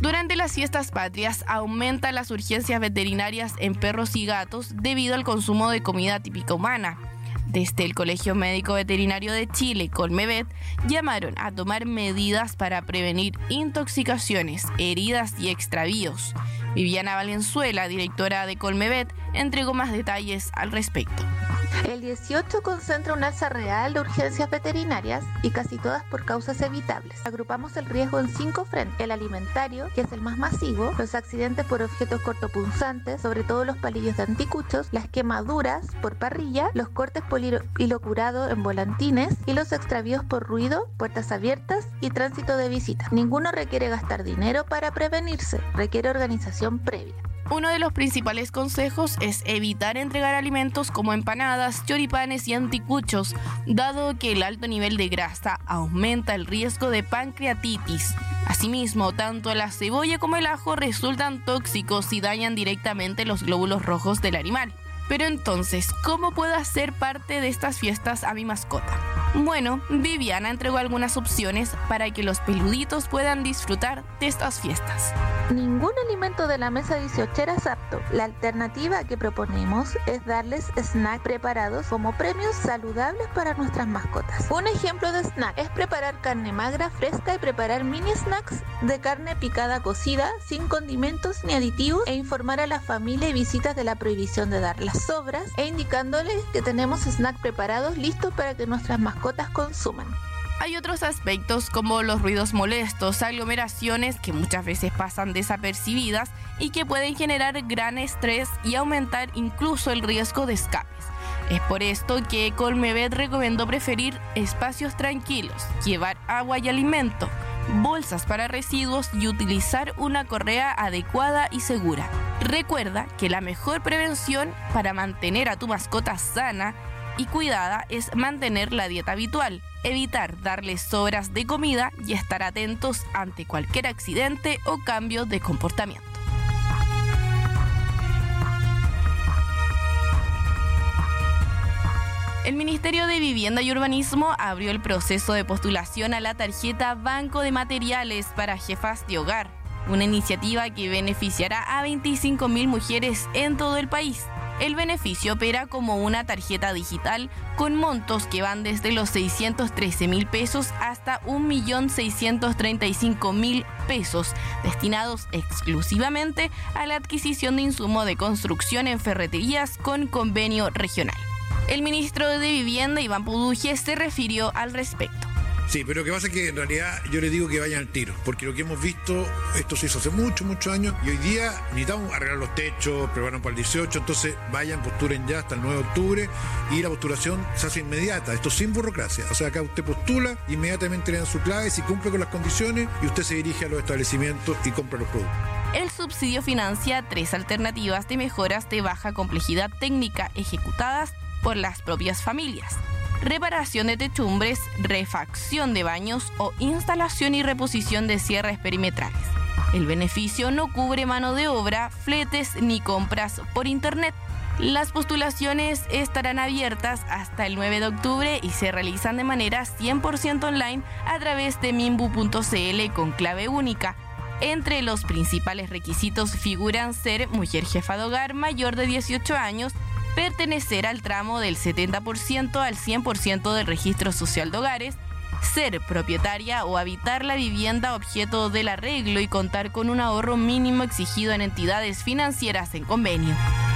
Durante las fiestas patrias aumentan las urgencias veterinarias en perros y gatos debido al consumo de comida típica humana. Desde el Colegio Médico Veterinario de Chile, Colmevet, llamaron a tomar medidas para prevenir intoxicaciones, heridas y extravíos. Viviana Valenzuela, directora de Colmevet, entregó más detalles al respecto. El 18 concentra un alza real de urgencias veterinarias y casi todas por causas evitables. Agrupamos el riesgo en 5 frentes: el alimentario, que es el más masivo, los accidentes por objetos cortopunzantes, sobre todo los palillos de anticuchos, las quemaduras por parrilla, los cortes por hilo curado en volantines y los extravíos por ruido, puertas abiertas y tránsito de visita. Ninguno requiere gastar dinero para prevenirse, requiere organización previa. Uno de los principales consejos es evitar entregar alimentos como empanadas, choripanes y anticuchos, dado que el alto nivel de grasa aumenta el riesgo de pancreatitis. Asimismo, tanto la cebolla como el ajo resultan tóxicos y dañan directamente los glóbulos rojos del animal. Pero entonces, ¿cómo puedo hacer parte de estas fiestas a mi mascota? Bueno, Viviana entregó algunas opciones para que los peluditos puedan disfrutar de estas fiestas. Ningún alimento de la mesa 18 es apto. La alternativa que proponemos es darles snacks preparados como premios saludables para nuestras mascotas. Un ejemplo de snack es preparar carne magra fresca y preparar mini snacks de carne picada cocida sin condimentos ni aditivos, e informar a la familia y visitas de la prohibición de dar las sobras e indicándoles que tenemos snacks preparados listos para que nuestras mascotas consuman. Hay otros aspectos como los ruidos molestos, aglomeraciones que muchas veces pasan desapercibidas y que pueden generar gran estrés y aumentar incluso el riesgo de escapes. Es por esto que Colmevet recomendó preferir espacios tranquilos, llevar agua y alimento, bolsas para residuos y utilizar una correa adecuada y segura. Recuerda que la mejor prevención para mantener a tu mascota sana y cuidada es mantener la dieta habitual, evitar darles sobras de comida y estar atentos ante cualquier accidente o cambio de comportamiento. El Ministerio de Vivienda y Urbanismo abrió el proceso de postulación a la tarjeta Banco de Materiales para Jefas de Hogar, una iniciativa que beneficiará a 25.000 mujeres en todo el país. El beneficio opera como una tarjeta digital con montos que van desde los 613.000 pesos hasta 1.635.000 pesos, destinados exclusivamente a la adquisición de insumo de construcción en ferreterías con convenio regional. El ministro de Vivienda, Iván Puduje, se refirió al respecto. Sí, pero lo que pasa es que en realidad yo les digo que vayan al tiro, porque lo que hemos visto, esto se hizo hace muchos años, y hoy día necesitamos arreglar los techos, preparan para el 18, entonces vayan, postulen ya hasta el 9 de octubre, y la postulación se hace inmediata, esto sin burocracia, o sea, acá usted postula, inmediatamente le dan su clave, si cumple con las condiciones, y usted se dirige a los establecimientos y compra los productos. El subsidio financia 3 alternativas de mejoras de baja complejidad técnica ejecutadas por las propias familias: reparación de techumbres, refacción de baños o instalación y reposición de cierres perimetrales. El beneficio no cubre mano de obra, fletes ni compras por internet. Las postulaciones estarán abiertas hasta el 9 de octubre y se realizan de manera 100% online a través de minbu.cl con clave única. Entre los principales requisitos figuran ser mujer jefa de hogar mayor de 18 años, pertenecer al tramo del 70% al 100% del registro social de hogares, ser propietaria o habitar la vivienda objeto del arreglo y contar con un ahorro mínimo exigido en entidades financieras en convenio.